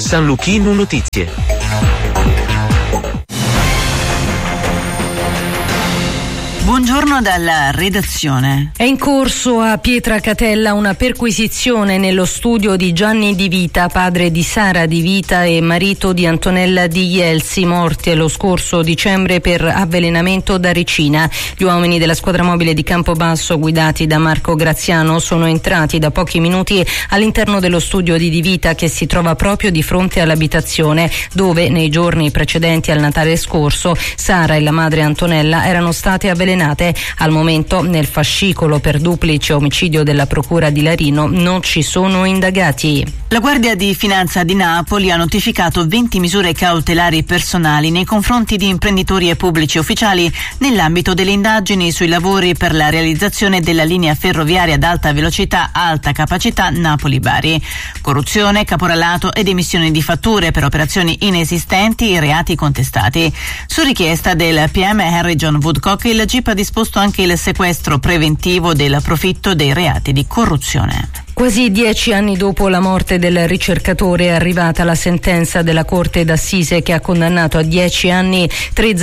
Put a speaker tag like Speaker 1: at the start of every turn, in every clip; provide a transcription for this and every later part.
Speaker 1: San Luchino Notizie.
Speaker 2: Buongiorno dalla redazione.
Speaker 3: È in corso a Pietracatella una perquisizione nello studio di Gianni Di Vita, padre di Sara Di Vita e marito di Antonella Di Jelsi, morti lo scorso dicembre per avvelenamento da ricina. Gli uomini della squadra mobile di Campobasso, guidati da Marco Graziano, sono entrati da pochi minuti all'interno dello studio di Di Vita, che si trova proprio di fronte all'abitazione dove nei giorni precedenti al Natale scorso Sara e la madre Antonella erano state avvelenate. Al momento nel fascicolo per duplice omicidio della procura di Larino non ci sono indagati.
Speaker 2: La Guardia di Finanza di Napoli ha notificato 20 misure cautelari personali nei confronti di imprenditori e pubblici ufficiali nell'ambito delle indagini sui lavori per la realizzazione della linea ferroviaria ad alta velocità, alta capacità Napoli-Bari. Corruzione, caporalato ed emissione di fatture per operazioni inesistenti e reati contestati. Su richiesta del PM Henry John Woodcock, il GIP ha disposto anche il sequestro preventivo del profitto dei reati di corruzione.
Speaker 3: Quasi 10 anni dopo la morte del ricercatore è arrivata la sentenza della Corte d'Assise che ha condannato a 10 anni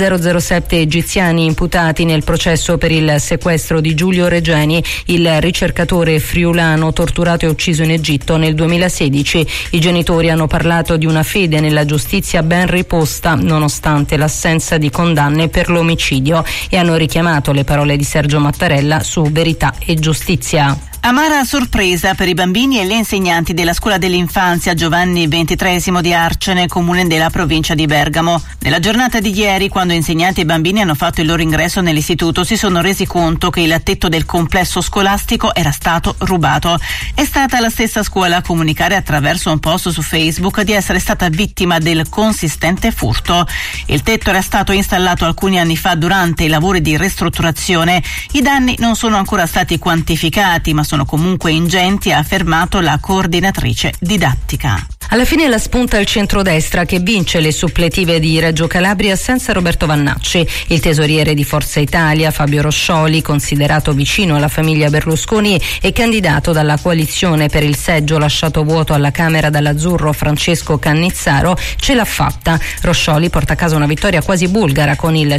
Speaker 3: 3007 egiziani imputati nel processo per il sequestro di Giulio Regeni, il ricercatore friulano torturato e ucciso in Egitto nel 2016. I genitori hanno parlato di una fede nella giustizia ben riposta nonostante l'assenza di condanne per l'omicidio e hanno richiamato le parole di Sergio Mattarella su verità e giustizia.
Speaker 2: Amara sorpresa per i bambini e le insegnanti della scuola dell'infanzia Giovanni XXIII di Arcene, comune della provincia di Bergamo. Nella giornata di ieri, quando insegnanti e bambini hanno fatto il loro ingresso nell'istituto, si sono resi conto che il tetto del complesso scolastico era stato rubato. È stata la stessa scuola a comunicare attraverso un post su Facebook di essere stata vittima del consistente furto. Il tetto era stato installato alcuni anni fa durante i lavori di ristrutturazione. I danni non sono ancora stati quantificati, ma sono comunque ingenti, ha affermato la coordinatrice didattica.
Speaker 3: Alla fine la spunta il centrodestra che vince le suppletive di Reggio Calabria senza Roberto Vannacci. Il tesoriere di Forza Italia, Fabio Roscioli, considerato vicino alla famiglia Berlusconi e candidato dalla coalizione per il seggio lasciato vuoto alla Camera dall'azzurro Francesco Cannizzaro, ce l'ha fatta. Roscioli porta a casa una vittoria quasi bulgara con il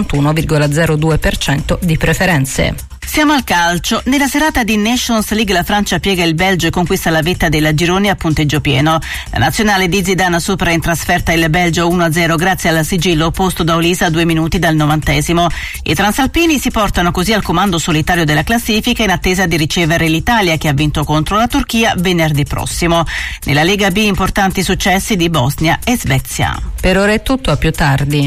Speaker 3: 51,02% di preferenze.
Speaker 2: Siamo al calcio. Nella serata di Nations League la Francia piega il Belgio e conquista la vetta della gironi a punteggio pieno. La nazionale di Zidane supera in trasferta il Belgio 1-0 grazie al sigillo opposto da Olisa a 2 minuti dal 90°. I transalpini si portano così al comando solitario della classifica in attesa di ricevere l'Italia, che ha vinto contro la Turchia venerdì prossimo. Nella Lega B importanti successi di Bosnia e Svezia.
Speaker 3: Per ora è tutto, a più tardi.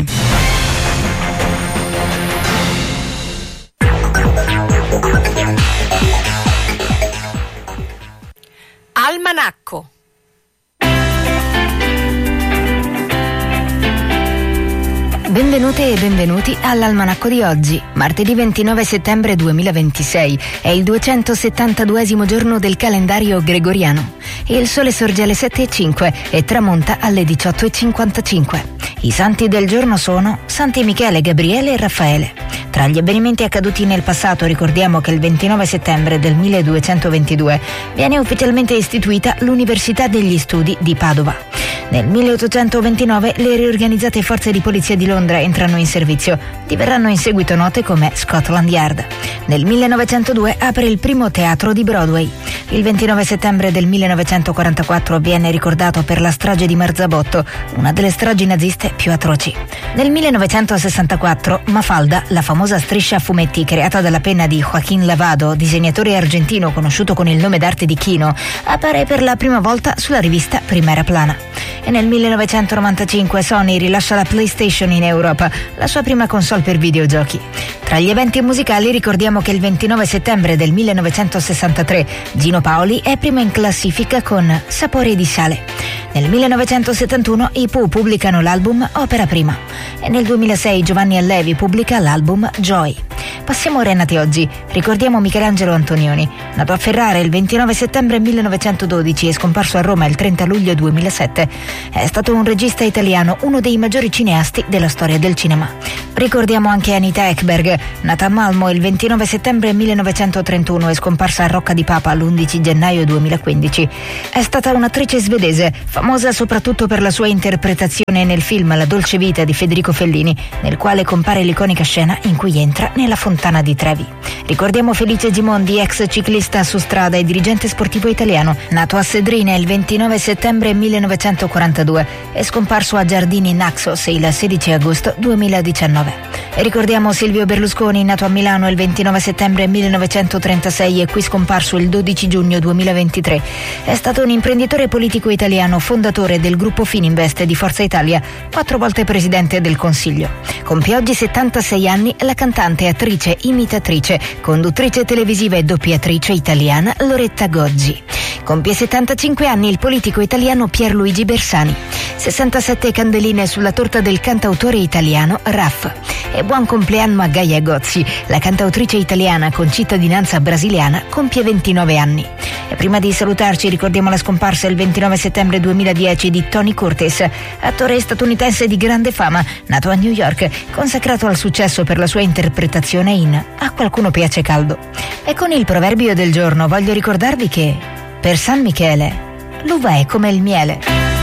Speaker 4: Almanacco.
Speaker 5: Benvenute e benvenuti all'Almanacco di oggi, martedì 29 settembre 2026. È il 272esimo giorno del calendario gregoriano. Il sole sorge alle 7:05 e tramonta alle 18:55. I santi del giorno sono Santi Michele, Gabriele e Raffaele. Tra gli avvenimenti accaduti nel passato ricordiamo che il 29 settembre del 1222 viene ufficialmente istituita l'Università degli Studi di Padova. Nel 1829 le riorganizzate forze di polizia di Londra entrano in servizio, diverranno in seguito note come Scotland Yard. Nel 1902 apre il primo teatro di Broadway. Il 29 settembre del 1944 viene ricordato per la strage di Marzabotto, una delle stragi naziste più atroci. Nel 1964 Mafalda, la famosa striscia a fumetti creata dalla penna di Joaquín Lavado, disegnatore argentino conosciuto con il nome d'arte di Kino, appare per la prima volta sulla rivista Primera Plana. E nel 1995 Sony rilascia la PlayStation in Europa, la sua prima console per videogiochi. Tra gli eventi musicali ricordiamo che il 29 settembre del 1963 Gino Paoli è primo in classifica con Sapore di sale. Nel 1971 i Pooh pubblicano l'album Opera Prima e nel 2006 Giovanni Allevi pubblica l'album Joy. Passiamo ora ai nati oggi. Ricordiamo Michelangelo Antonioni, nato a Ferrara il 29 settembre 1912 e scomparso a Roma il 30 luglio 2007. È stato un regista italiano, uno dei maggiori cineasti della storia del cinema. Ricordiamo anche Anita Ekberg, nata a Malmo il 29 settembre 1931 e scomparsa a Rocca di Papa l'11 gennaio 2015. È stata un'attrice svedese, famosa soprattutto per la sua interpretazione nel film La dolce vita di Federico Fellini, nel quale compare l'iconica scena in cui entra nella fontana di Trevi. Ricordiamo Felice Gimondi, ex ciclista su strada e dirigente sportivo italiano, nato a Sedrine il 29 settembre 1942 e scomparso a Giardini Naxos il 16 agosto 2019. E ricordiamo Silvio Berlusconi, nato a Milano il 29 settembre 1936 e qui scomparso il 12 giugno 2023. È stato un imprenditore politico italiano, fondatore del gruppo Fininvest di Forza Italia, 4 volte presidente del Consiglio. Compie oggi 76 anni la cantante, attrice, imitatrice, conduttrice televisiva e doppiatrice italiana Loretta Goggi. Compie 75 anni il politico italiano Pierluigi Bersani. 67 candeline sulla torta del cantautore italiano Raff. E buon compleanno a Gaia Gozzi, la cantautrice italiana con cittadinanza brasiliana, compie 29 anni. E prima di salutarci ricordiamo la scomparsa il 29 settembre 2010 di Tony Curtis, attore statunitense di grande fama, nato a New York, consacrato al successo per la sua interpretazione in A qualcuno piace caldo. E con il proverbio del giorno voglio ricordarvi che per San Michele l'uva è come il miele.